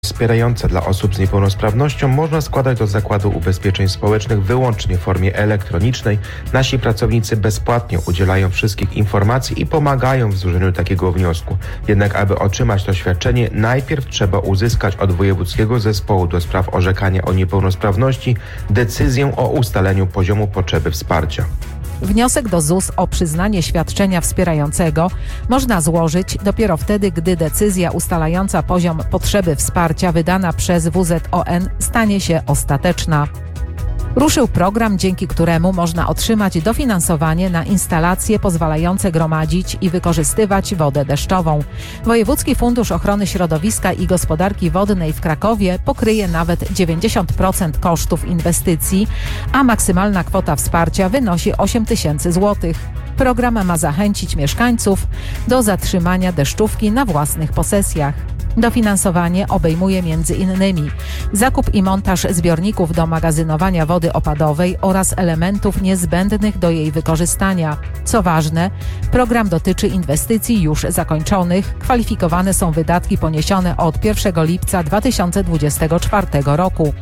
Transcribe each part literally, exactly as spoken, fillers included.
wspierające dla osób z niepełnosprawnością można składać do Zakładu Ubezpieczeń Społecznych wyłącznie w formie elektronicznej. Nasi pracownicy bezpłatnie udzielają wszystkich informacji i pomagają w złożeniu takiego wniosku. Jednak aby otrzymać to świadczenie, najpierw trzeba uzyskać od Wojewódzkiego Zespołu do Spraw Orzekania o Niepełnosprawności decyzję o ustaleniu poziomu potrzeby wsparcia. Wniosek do Z U S o przyznanie świadczenia wspierającego można złożyć dopiero wtedy, gdy decyzja ustalająca poziom potrzeby wsparcia wydana przez W Z O N stanie się ostateczna. Ruszył program, dzięki któremu można otrzymać dofinansowanie na instalacje pozwalające gromadzić i wykorzystywać wodę deszczową. Wojewódzki Fundusz Ochrony Środowiska i Gospodarki Wodnej w Krakowie pokryje nawet dziewięćdziesiąt procent kosztów inwestycji, a maksymalna kwota wsparcia wynosi osiem tysięcy złotych. Program ma zachęcić mieszkańców do zatrzymania deszczówki na własnych posesjach. Dofinansowanie obejmuje między innymi zakup i montaż zbiorników do magazynowania wody opadowej oraz elementów niezbędnych do jej wykorzystania. Co ważne, program dotyczy inwestycji już zakończonych. Kwalifikowane są wydatki poniesione od pierwszego lipca dwa tysiące dwudziestego czwartego roku.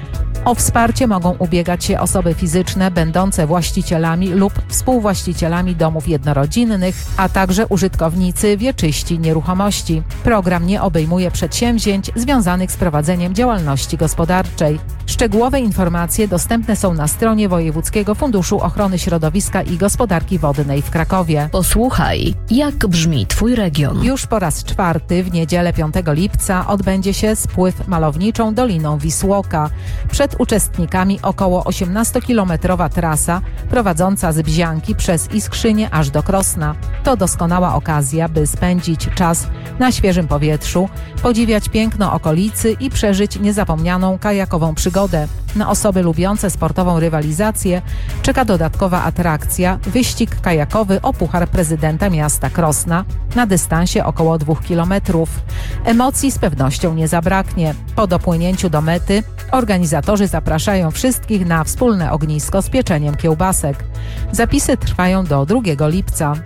O wsparcie mogą ubiegać się osoby fizyczne będące właścicielami lub współwłaścicielami domów jednorodzinnych, a także użytkownicy wieczyści nieruchomości. Program nie obejmuje przedsięwzięć związanych z prowadzeniem działalności gospodarczej. Szczegółowe informacje dostępne są na stronie Wojewódzkiego Funduszu Ochrony Środowiska i Gospodarki Wodnej w Krakowie. Posłuchaj, jak brzmi Twój region. Już po raz czwarty w niedzielę piątego lipca odbędzie się spływ malowniczą Doliną Wisłoka. Przed uczestnikami około osiemnastokilometrowa trasa prowadząca z Bzianki przez Iskrzynię aż do Krosna. To doskonała okazja, by spędzić czas na świeżym powietrzu, podziwiać piękno okolicy i przeżyć niezapomnianą kajakową przygodę. Na osoby lubiące sportową rywalizację czeka dodatkowa atrakcja, wyścig kajakowy o Puchar Prezydenta Miasta Krosna na dystansie około dwóch kilometrów. Emocji z pewnością nie zabraknie. Po dopłynięciu do mety organizatorzy zapraszają wszystkich na wspólne ognisko z pieczeniem kiełbasek. Zapisy trwają do drugiego lipca.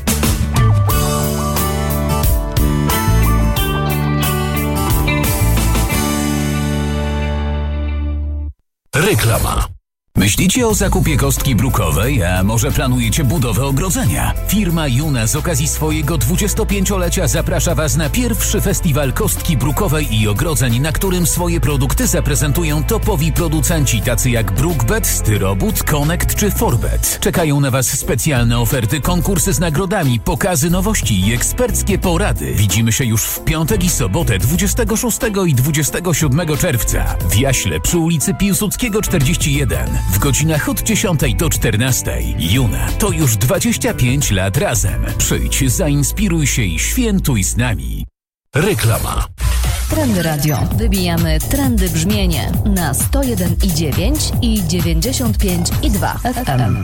Reklama. Myślicie o zakupie kostki brukowej, a może planujecie budowę ogrodzenia? Firma Juna z okazji swojego dwudziestopięciolecia zaprasza Was na pierwszy festiwal kostki brukowej i ogrodzeń, na którym swoje produkty zaprezentują topowi producenci tacy jak Brookbet, Styrobud, Connect czy Forbet. Czekają na Was specjalne oferty, konkursy z nagrodami, pokazy nowości i eksperckie porady. Widzimy się już w piątek i sobotę dwudziestego szóstego i dwudziestego siódmego czerwca w Jaśle przy ulicy Piłsudskiego czterdzieści jeden. W godzinach od dziesiątej do czternastej. Juna to już dwadzieścia pięć lat razem. Przyjdź, zainspiruj się i świętuj z nami. Reklama. Trendy Radio. Wybijamy trendy brzmienie na sto jeden i dziewięć i dziewięćdziesiąt pięć i dwa F M.